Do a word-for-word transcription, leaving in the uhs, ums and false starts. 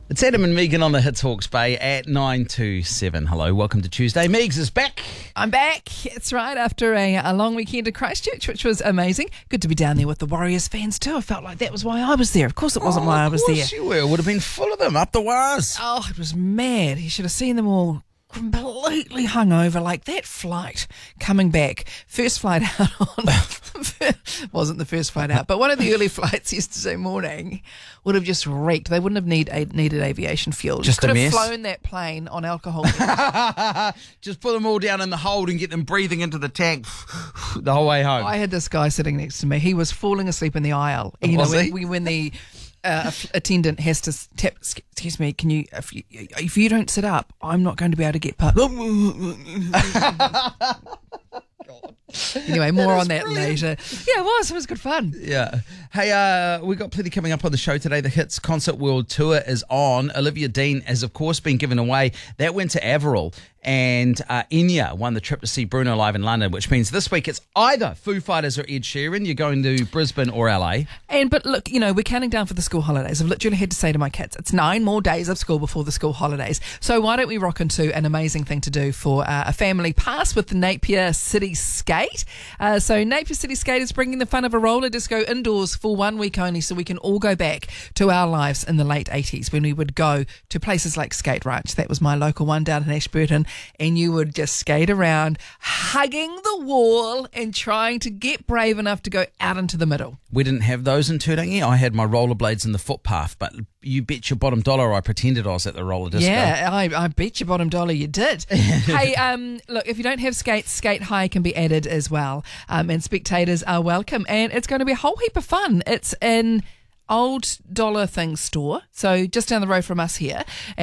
It's Adam and Megan on the Hits Hawke's Bay at nine to seven. Hello, welcome to Tuesday. Megs is back. I'm back. It's right after a, a long weekend at Christchurch, which was amazing. Good to be down there with the Warriors fans too. I felt like that was why I was there. Of course it wasn't oh, why I was there. Of course you were. It would have been full of them, up the wires. Oh, it was mad. You should have seen them all completely hungover, like that flight coming back. First flight out on... wasn't the first flight out, but one of the early flights yesterday morning would have just wrecked. They wouldn't have need, needed aviation fuel. Just could a have mess. flown that plane on alcohol. Just put them all down in the hold and get them breathing into the tank the whole way home. I had this guy sitting next to me. He was falling asleep in the aisle. You Was know, he? when, when the uh, attendant has to tap, excuse me, can you if, you, if you don't sit up, I'm not going to be able to get past. Anyway, more on that brilliant. later. Yeah, it was. It was good fun. Yeah. Hey, uh, we got plenty coming up on the show today. The Hits Concert World Tour is on. Olivia Dean has, of course, been given away. That went to Averil. And uh, Enya won the trip to see Bruno live in London, which means this week it's either Foo Fighters or Ed Sheeran. You're going to Brisbane or L A. And but look, you know, we're counting down for the school holidays. I've literally had to say to my kids, it's nine more days of school before the school holidays. So why don't we rock into an amazing thing to do for uh, a family pass with the Napier City Skate. Uh, so Napier City Skate is bringing the fun of a roller disco indoors for one week only, so we can all go back to our lives in the late eighties when we would go to places like Skate Ranch. That was my local one down in Ashburton. And you would just skate around, hugging the wall and trying to get brave enough to go out into the middle. We didn't have those in Turangi. I had my rollerblades in the footpath, but you bet your bottom dollar I pretended I was at the roller disco. Yeah, I, I bet your bottom dollar you did. Hey, um, look, if you don't have skates, Skate High can be added as well. Um, and spectators are welcome. And it's going to be a whole heap of fun. It's an Old Dollar Things store, so just down the road from us here.